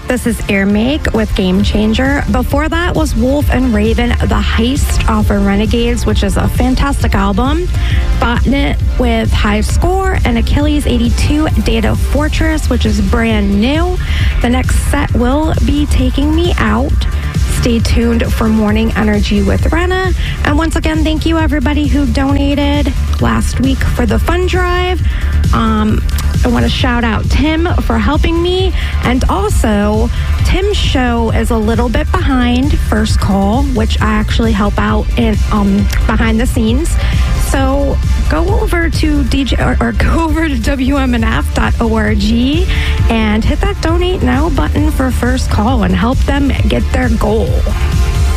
This is Air Make with Game Changer. Before that was Wolf and Raven, The Heist off of Renegades, which is a fantastic album. Botnet with High Score and Achilles 82, Data Fortress, which is brand new. The next set will be Taking Me Out. Stay tuned for Morning Energy with Rena. And once again, thank you everybody who donated last week for the fund drive. I want to shout out Tim for helping me. And also, Tim's show is a little bit behind First Call, which I actually help out in behind the scenes. So go over to go over to WMNF.org and hit that donate now button for First Call and help them get their goal.